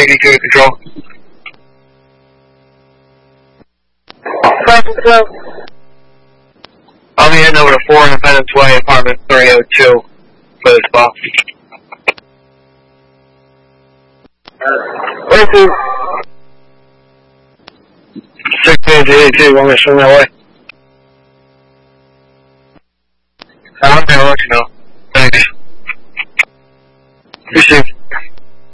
82 to control. 512. I'll be heading over to 4 Independence Way, apartment 302 for this ball. Thank you. 682, want me to swing that way? I'm going to let you know. Thanks. You see.